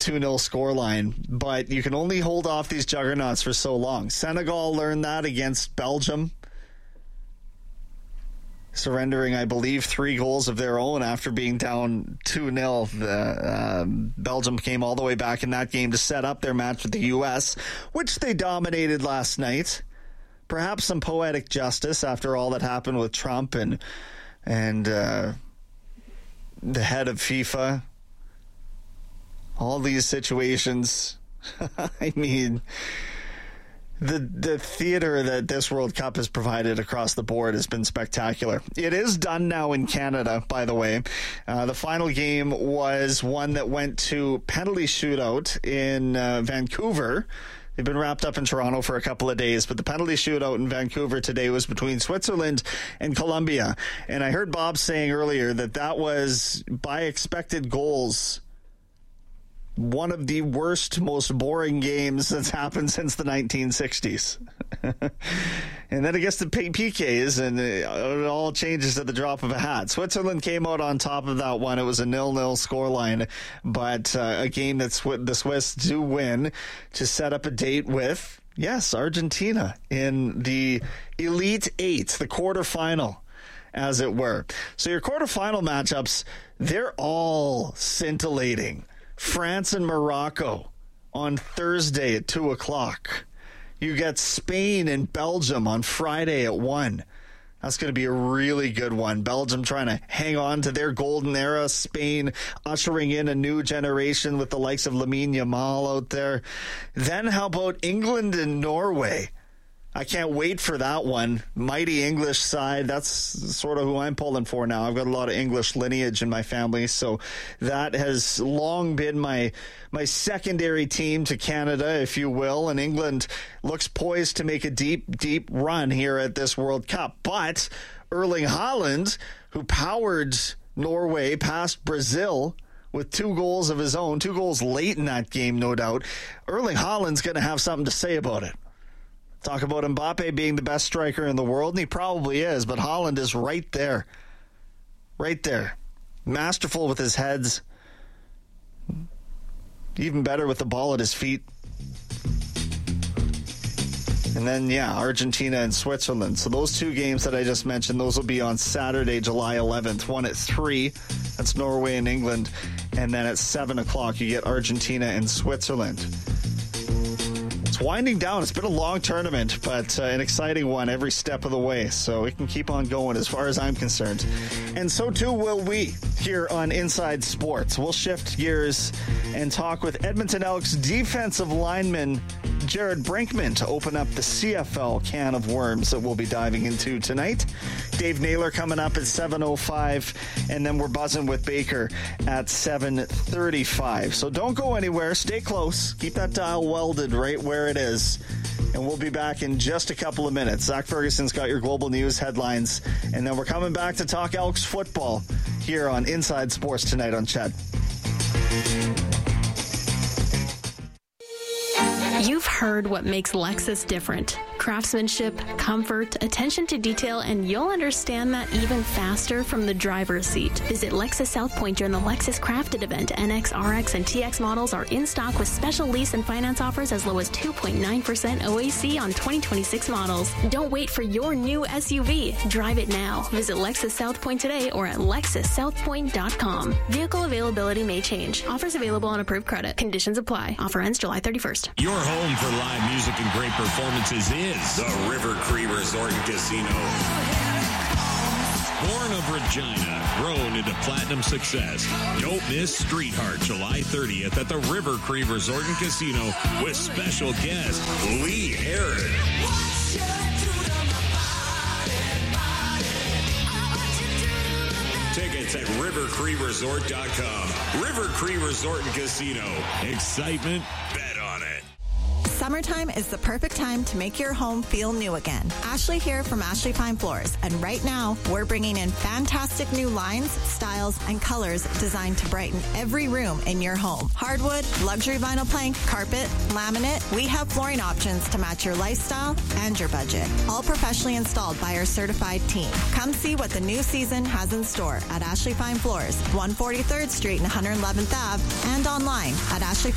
2-0 scoreline, but you can only hold off these juggernauts for so long. Senegal learned that against Belgium, surrendering, I believe, 3 goals of their own after being down 2-0. Belgium came all the way back in that game to set up their match with the U.S., which they dominated last night. Perhaps some poetic justice after all that happened with Trump and the head of FIFA. All these situations. I mean, the theater that this World Cup has provided across the board has been spectacular. It is done now in Canada, by the way. The final game was one that went to penalty shootout in Vancouver. They've been wrapped up in Toronto for a couple of days, but the penalty shootout in Vancouver today was between Switzerland and Colombia. And I heard Bob saying earlier that was, by expected goals, one of the worst, most boring games that's happened since the 1960s. And then it gets to PKs, and it all changes at the drop of a hat. Switzerland came out on top of that one. It was a 0-0 scoreline, but a game that the Swiss do win to set up a date with, yes, Argentina in the Elite Eight, the quarterfinal, as it were. So your quarterfinal matchups, they're all scintillating. France and Morocco on Thursday at 2 o'clock. You get Spain and Belgium on Friday at 1. That's going to be a really good one. Belgium trying to hang on to their golden era. Spain ushering in a new generation with the likes of Lamine Yamal out there. Then how about England and Norway? I can't wait for that one. Mighty English side. That's sort of who I'm pulling for now. I've got a lot of English lineage in my family, so that has long been my secondary team to Canada, if you will. And England looks poised to make a deep, deep run here at this World Cup. But Erling Haaland, who powered Norway past Brazil with 2 goals of his own, 2 goals late in that game, no doubt, Erling Haaland's going to have something to say about it. Talk about Mbappe being the best striker in the world, and he probably is, but Haaland is right there. Right there. Masterful with his heads. Even better with the ball at his feet. And then, Argentina and Switzerland. So those 2 games that I just mentioned, those will be on Saturday, July 11th. One at 3. That's Norway and England. And then at 7 o'clock, you get Argentina and Switzerland. Winding down. It's been a long tournament, but an exciting one every step of the way. So we can keep on going as far as I'm concerned. And so too will we here on Inside Sports. We'll shift gears and talk with Edmonton Elks defensive lineman Jared Brinkman to open up the CFL can of worms that we'll be diving into tonight. Dave Naylor coming up at 7:05, and then we're buzzing with Baker at 7:35. So don't go anywhere. Stay close. Keep that dial welded right where it is. And we'll be back in just a couple of minutes. Zach Ferguson's got your global news headlines, and then we're coming back to talk Elks football here on Inside Sports tonight on Ched. You've heard what makes Lexus different. Craftsmanship, comfort, attention to detail, and you'll understand that even faster from the driver's seat. Visit Lexus South Point during the Lexus Crafted event. NX, RX, and TX models are in stock with special lease and finance offers as low as 2.9% OAC on 2026 models. Don't wait for your new SUV. Drive it now. Visit Lexus South Point today or at lexussouthpoint.com. Vehicle availability may change. Offers available on approved credit. Conditions apply. Offer ends July 31st. Your home for live music and great performances is the River Cree Resort and Casino. Born of Regina, grown into platinum success. Don't miss Street Heart July 30th at the River Cree Resort and Casino with special guest Lee Herod. Tickets at rivercreeresort.com. River Cree Resort and Casino. Excitement, bet on it. Summertime is the perfect time to make your home feel new again. Ashley here from Ashley Fine Floors, and right now we're bringing in fantastic new lines, styles, and colors designed to brighten every room in your home. Hardwood, luxury vinyl plank, carpet, laminate, we have flooring options to match your lifestyle and your budget. All professionally installed by our certified team. Come see what the new season has in store at Ashley Fine Floors, 143rd Street and 111th Ave, and online at Ashley